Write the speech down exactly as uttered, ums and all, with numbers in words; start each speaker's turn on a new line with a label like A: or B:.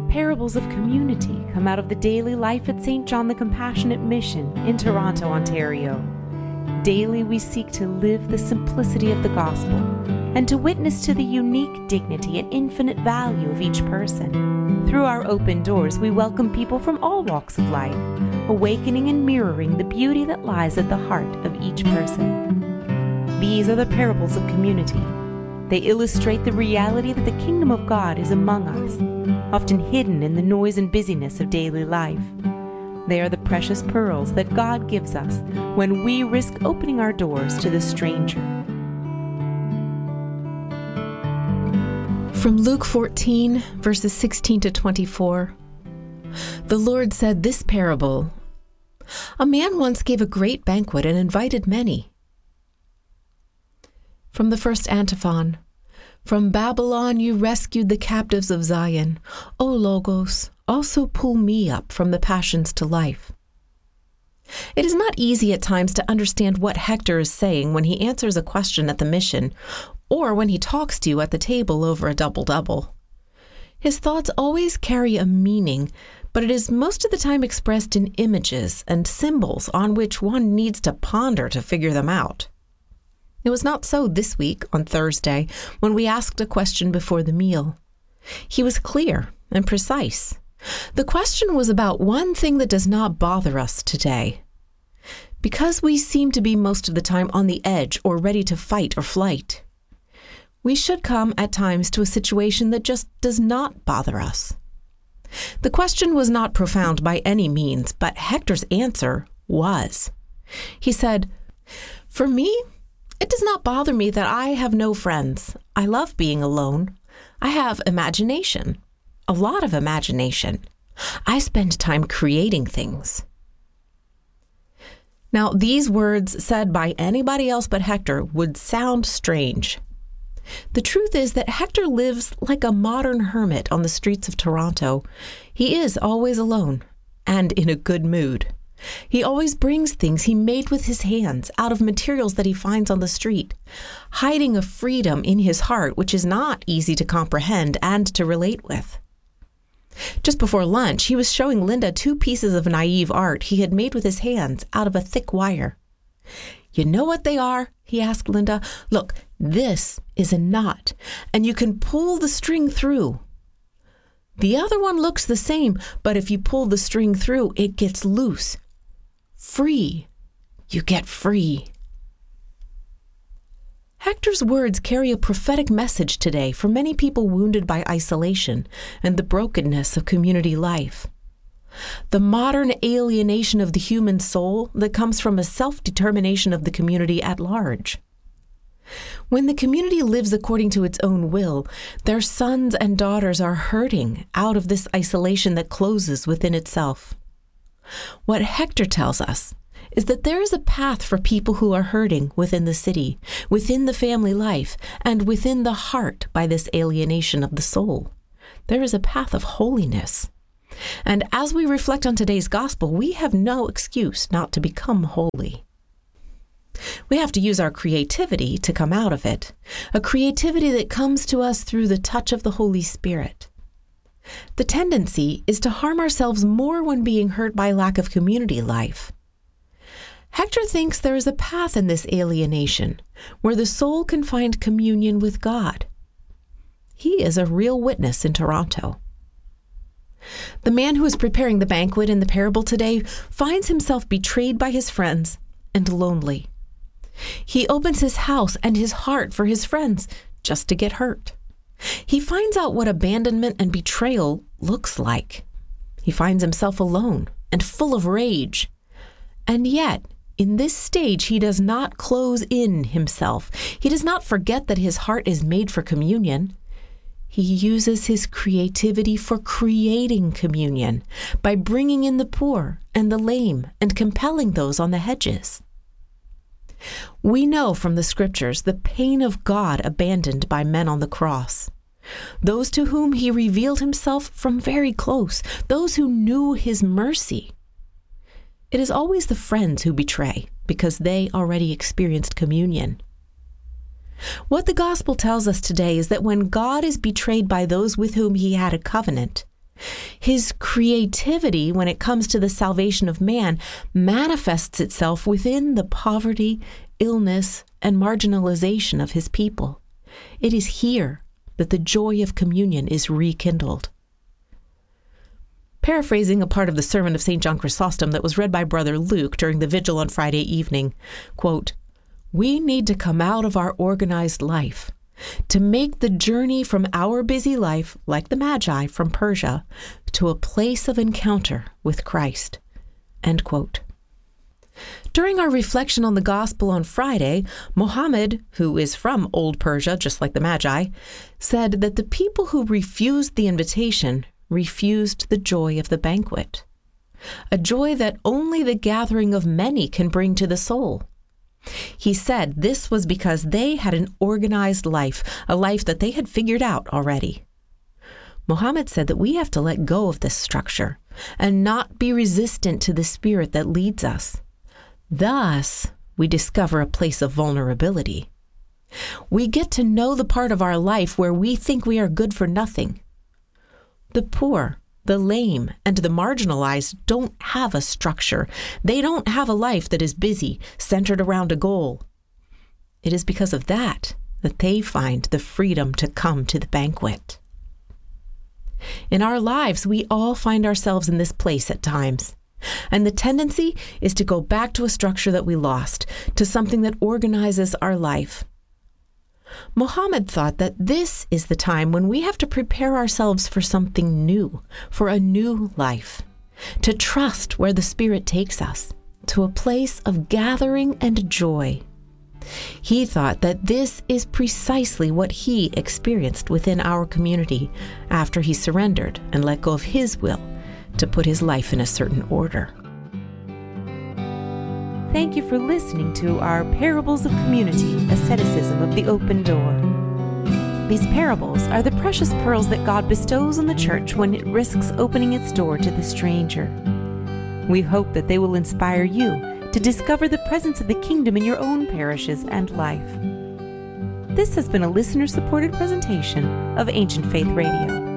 A: Parables of Community come out of the daily life at Saint John the Compassionate Mission in Toronto, Ontario. Daily we seek to live the simplicity of the gospel and to witness to the unique dignity and infinite value of each person. Through our open doors, we welcome people from all walks of life, awakening and mirroring the beauty that lies at the heart of each person. These are the parables of community. They illustrate the reality that the kingdom of God is among us, often hidden in the noise and busyness of daily life. They are the precious pearls that God gives us when we risk opening our doors to the stranger.
B: From Luke fourteen, verses sixteen to twenty-four. The Lord said this parable. A man once gave a great banquet and invited many. From the first antiphon. From Babylon you rescued the captives of Zion. O Logos, also pull me up from the passions to life. It is not easy at times to understand what Hector is saying when he answers a question at the mission, or when he talks to you at the table over a double-double. His thoughts always carry a meaning, but it is most of the time expressed in images and symbols on which one needs to ponder to figure them out. It was not so this week, on Thursday, when we asked a question before the meal. He was clear and precise. The question was about one thing that does not bother us today. Because we seem to be most of the time on the edge or ready to fight or flight, we should come at times to a situation that just does not bother us. The question was not profound by any means, but Hector's answer was. He said, "For me, it does not bother me that I have no friends. I love being alone. I have imagination, a lot of imagination. I spend time creating things." Now, these words said by anybody else but Hector would sound strange. The truth is that Hector lives like a modern hermit on the streets of Toronto. He is always alone and in a good mood. He always brings things he made with his hands out of materials that he finds on the street, hiding a freedom in his heart which is not easy to comprehend and to relate with. Just before lunch, he was showing Linda two pieces of naive art he had made with his hands out of a thick wire. "You know what they are?" he asked Linda. "Look, this is a knot, and you can pull the string through. The other one looks the same, but if you pull the string through, it gets loose. Free. You get free." Hector's words carry a prophetic message today for many people wounded by isolation and the brokenness of community life. The modern alienation of the human soul that comes from a self-determination of the community at large. When the community lives according to its own will, their sons and daughters are hurting out of this isolation that closes within itself. What Hector tells us is that there is a path for people who are hurting within the city, within the family life, and within the heart by this alienation of the soul. There is a path of holiness. And as we reflect on today's gospel, we have no excuse not to become holy. We have to use our creativity to come out of it, a creativity that comes to us through the touch of the Holy Spirit. The tendency is to harm ourselves more when being hurt by lack of community life. Hector thinks there is a path in this alienation where the soul can find communion with God. He is a real witness in Toronto. The man who is preparing the banquet in the parable today finds himself betrayed by his friends and lonely. He opens his house and his heart for his friends just to get hurt. He finds out what abandonment and betrayal looks like. He finds himself alone and full of rage. And yet, in this stage, he does not close in himself. He does not forget that his heart is made for communion. He uses his creativity for creating communion by bringing in the poor and the lame and compelling those on the hedges. We know from the scriptures the pain of God abandoned by men on the cross. Those to whom he revealed himself from very close, those who knew his mercy. It is always the friends who betray because they already experienced communion. What the gospel tells us today is that when God is betrayed by those with whom he had a covenant, His creativity, when it comes to the salvation of man, manifests itself within the poverty, illness, and marginalization of his people. It is here that the joy of communion is rekindled. Paraphrasing a part of the sermon of Saint John Chrysostom that was read by Brother Luke during the vigil on Friday evening, quote, "We need to come out of our organized life, to make the journey from our busy life, like the Magi from Persia, to a place of encounter with Christ." End quote. During our reflection on the Gospel on Friday, Mohammed, who is from Old Persia, just like the Magi, said that the people who refused the invitation refused the joy of the banquet, a joy that only the gathering of many can bring to the soul. He said this was because they had an organized life, a life that they had figured out already. Mohammed said that we have to let go of this structure and not be resistant to the spirit that leads us. Thus, we discover a place of vulnerability. We get to know the part of our life where we think we are good for nothing. The poor, the lame, and the marginalized don't have a structure. They don't have a life that is busy, centered around a goal. It is because of that that they find the freedom to come to the banquet. In our lives, we all find ourselves in this place at times. And the tendency is to go back to a structure that we lost, to something that organizes our life. Mohammed thought that this is the time when we have to prepare ourselves for something new, for a new life, to trust where the Spirit takes us, to a place of gathering and joy. He thought that this is precisely what he experienced within our community after he surrendered and let go of his will to put his life in a certain order.
A: Thank you for listening to our Parables of Community, Asceticism of the Open Door. These parables are the precious pearls that God bestows on the church when it risks opening its door to the stranger. We hope that they will inspire you to discover the presence of the kingdom in your own parishes and life. This has been a listener-supported presentation of Ancient Faith Radio.